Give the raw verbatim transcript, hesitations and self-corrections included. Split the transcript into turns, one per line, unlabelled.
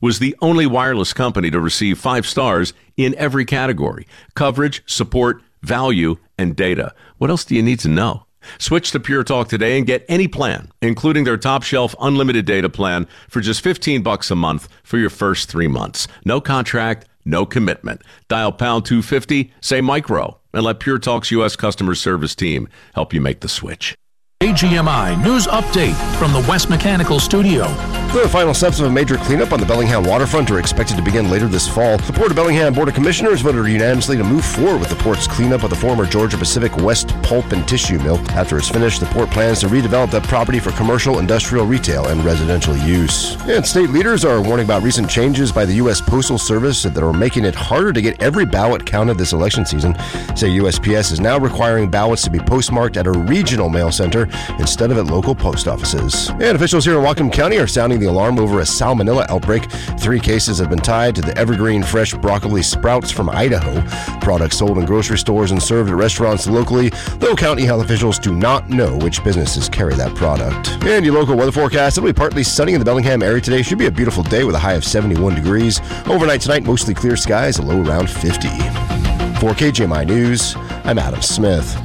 was the only wireless company to receive five stars in every category: coverage, support, value, and data. What else do you need to know? Switch to Pure Talk today and get any plan, including their top shelf unlimited data plan, for just fifteen bucks a month for your first three months. No contract, no commitment. Dial pound two fifty, say micro, and let Pure Talk's U S customer service team help you make the switch.
A G M I News Update from the West Mechanical Studio.
The final steps of a major cleanup on the Bellingham waterfront are expected to begin later this fall. The Port of Bellingham Board of Commissioners voted unanimously to move forward with the port's cleanup of the former Georgia Pacific West Pulp and Tissue Mill. After it's finished, the port plans to redevelop that property for commercial, industrial, retail, and residential use. And state leaders are warning about recent changes by the U S Postal Service that are making it harder to get every ballot counted this election season. Say U S P S is now requiring ballots to be postmarked at a regional mail center instead of at local post offices. And officials here in Whatcom County are sounding the alarm over a salmonella outbreak. Three cases have been tied to the Evergreen Fresh Broccoli Sprouts from Idaho. Products sold in grocery stores and served at restaurants locally, though county health officials do not know which businesses carry that product. And your local weather forecast: it'll be partly sunny in the Bellingham area today. Should be a beautiful day with a high of seventy-one degrees. Overnight tonight, mostly clear skies, a low around fifty. For K G M I News, I'm Adam Smith.